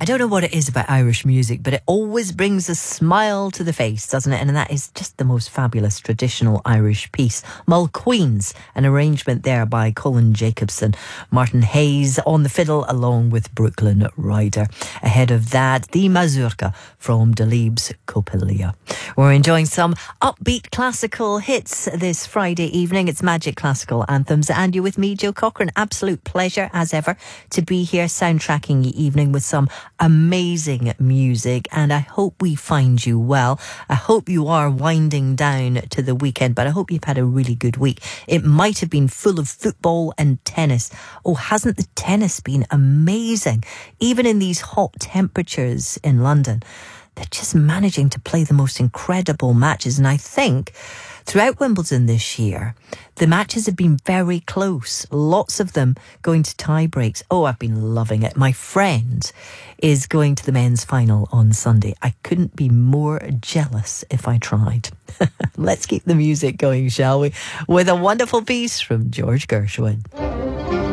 don't know what it is about Irish music, but it always brings a smile to the face, doesn't it? And that is just the most fabulous traditional Irish piece. Mull Queens, an arrangement there by Colin Jacobson. Martin Hayes on the fiddle along with Brooklyn Ryder. Ahead of that, the Mazurka from Delibes Copilia. We're enjoying some upbeat classical hits this Friday evening. It's Magic Classical Anthems, and you're with me, Joe Cochran. Absolute pleasure as ever to be here soundtracking your evening with some amazing music, and I hope we find you well. I hope you are winding down to the weekend, but I hope you've had a really good week. It might have been full of football and tennis. Oh, hasn't the tennis been amazing? Even in these hot temperatures in London, they're just managing to play the most incredible matches. And I think throughout Wimbledon this year, the matches have been very close. Lots of them going to tie breaks. Oh, I've been loving it. My friend is going to the men's final on Sunday. I couldn't be more jealous if I tried. Let's keep the music going, shall we? With a wonderful piece from George Gershwin.